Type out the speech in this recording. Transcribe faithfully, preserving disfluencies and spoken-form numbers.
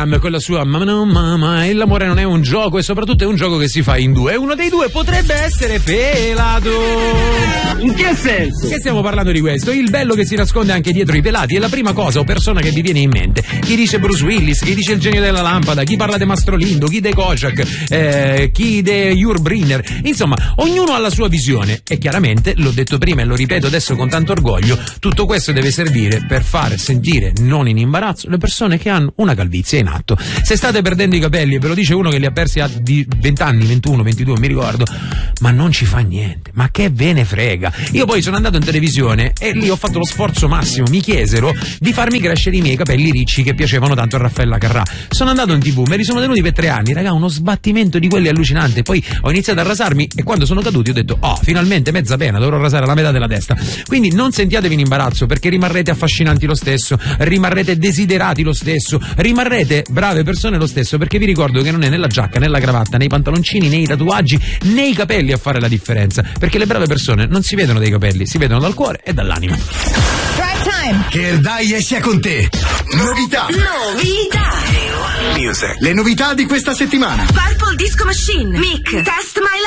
Graham con la sua mamma no mamma, e l'amore non è un gioco, e soprattutto è un gioco che si fa in due, e uno dei due potrebbe essere pelato. In che senso? Che stiamo parlando di questo? Il bello che si nasconde anche dietro i pelati è la prima cosa o persona che vi viene in mente. Chi dice Bruce Willis, chi dice il genio della lampada, chi parla di Mastro Lindo, chi de Kojak, eh, chi de Jurbriner. Insomma, ognuno ha la sua visione e chiaramente, l'ho detto prima e lo ripeto adesso con tanto orgoglio, tutto questo deve servire per far sentire non in imbarazzo le persone che hanno una calvizie in atto. Se state perdendo i capelli, e ve lo dice uno che li ha persi a venti anni, ventuno, ventidue, mi ricordo, ma non ci fa niente, ma che ve ne frega. Io poi sono andato in televisione e lì ho fatto lo sforzo massimo, mi chiesero di farmi crescere i miei capelli ricci che piacevano tanto a Raffaella Carrà. Sono andato in tv, me li sono tenuti per tre anni, raga, uno sbattimento di quelli allucinante. Poi ho iniziato a rasarmi e quando sono caduti ho detto oh, finalmente mezza pena, dovrò rasare la metà della testa. Quindi non sentiatevi in imbarazzo, perché rimarrete affascinanti lo stesso, rimarrete desiderati lo stesso, rimarrete brave persone lo stesso, perché vi ricordo che non è nella giacca, nella cravatta, nei pantaloncini, nei tatuaggi, nei capelli a fare la differenza, perché le brave persone non si vedono dai capelli, si vedono dal cuore e dall'anima. Drive time. Che il dai sia con te. Novità. Novità. Music. Le novità di questa settimana. Purple Disco Machine. Mick. Test My